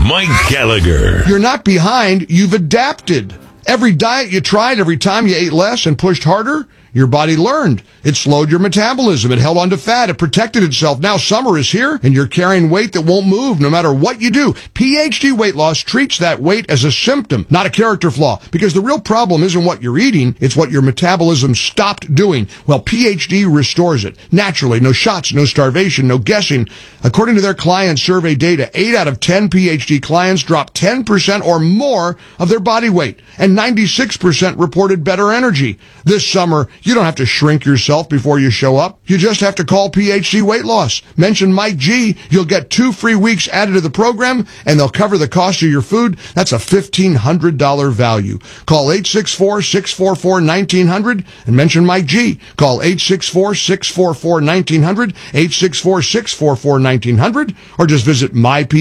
Mike Gallagher. You're not behind, you've adapted. Every diet you tried, every time you ate less and pushed harder, your body learned. It slowed your metabolism. It held onto fat. It protected itself. Now summer is here, and you're carrying weight that won't move no matter what you do. PhD Weight Loss treats that weight as a symptom, not a character flaw, because the real problem isn't what you're eating, it's what your metabolism stopped doing. Well, PhD restores it. Naturally, no shots, no starvation, no guessing. According to their client survey data, 8 out of 10 PhD clients dropped 10% or more of their body weight, and 96% reported better energy. This summer, you don't have to shrink yourself before you show up. You just have to call PhD Weight Loss. Mention Mike G. You'll get 2 free weeks added to the program, and they'll cover the cost of your food. That's a $1,500 value. Call 864-644-1900 and mention Mike G. Call 864-644-1900, 864-644-1900, or just visit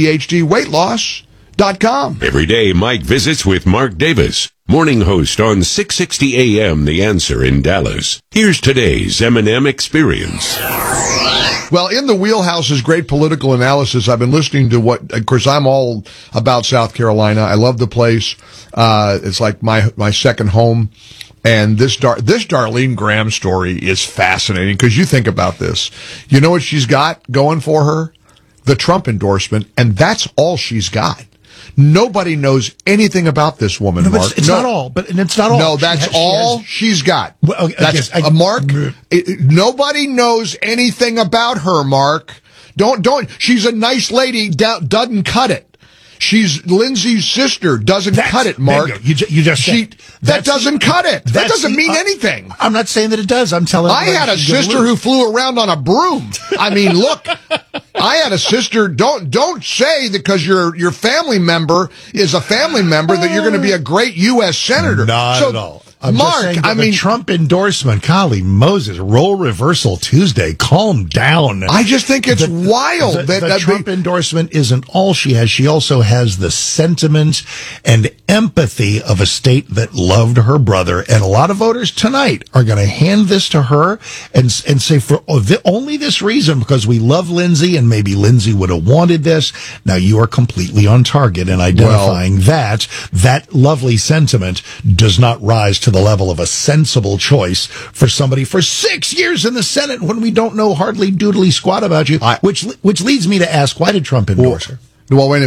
myphdweightloss.com. Every day, Mike visits with Mark Davis, morning host on 660 AM The Answer in Dallas. Here's today's M&M Experience. Well, in the wheelhouse is great political analysis. I've been listening to of course, I'm all about South Carolina. I love the place. It's like my second home. And this Darlene Graham story is fascinating because you think about this. You know what she's got going for her? The Trump endorsement, and that's all she's got. Nobody knows anything about this woman, no, Mark. It's not all, but it's not all. No, that's all she's got. Well, okay, Mark. Nobody knows anything about her, Mark. Don't. She's a nice lady. Doesn't cut it. She's Lindsay's sister. Doesn't cut it, Mark. You just said that doesn't cut it. That doesn't mean anything. I'm not saying that it does. I'm telling you. I had a sister who flew around on a broom. I mean, look. I had a sister. Don't say that because your family member is a family member that you're going to be a great U.S. senator. Not at all. I'm Mark, just saying the Trump endorsement, golly Moses, role reversal Tuesday. Calm down. I just think it's wild. The Trump endorsement isn't all she has. She also has the sentiment and empathy of a state that loved her brother. And a lot of voters tonight are going to hand this to her and say, for only this reason, because we love Lindsay and maybe Lindsay would have wanted this. Now you are completely on target in identifying that lovely sentiment does not rise to the level of a sensible choice for somebody for 6 years in the Senate when we don't know hardly doodly squat about you, which leads me to ask, why did Trump endorse her? Well, wait a minute.